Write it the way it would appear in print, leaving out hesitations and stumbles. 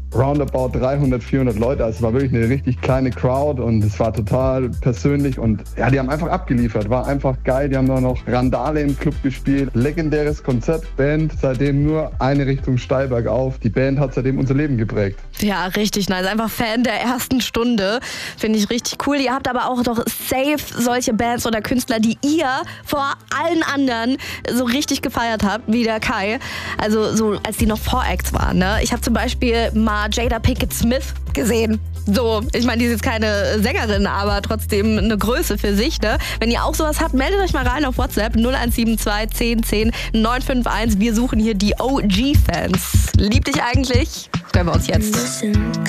roundabout 300, 400 Leute. Also es war wirklich eine richtig kleine Crowd und es war total persönlich und ja, die haben einfach abgeliefert. War einfach geil. Die haben dann noch Randale im Club gespielt. Legendäres Konzert. Band seitdem nur eine Richtung steil bergauf. Die Band hat seitdem unser Leben geprägt. Ja, richtig nice. Einfach Fan der ersten Stunde. Finde ich richtig cool. Ihr habt aber auch doch safe solche Bands oder Künstler, die ihr vor allen anderen so richtig gefeiert habt, wie der Kai. Also so, als die noch Voracts waren. Ne? Ich habe zum Beispiel mal Jada Pinkett Smith gesehen. So, ich meine, die ist jetzt keine Sängerin, aber trotzdem eine Größe für sich. Ne? Wenn ihr auch sowas habt, meldet euch mal rein auf WhatsApp 0172 10 10 951. Wir suchen hier die OG-Fans. Lieb dich eigentlich? Gönnen wir uns jetzt.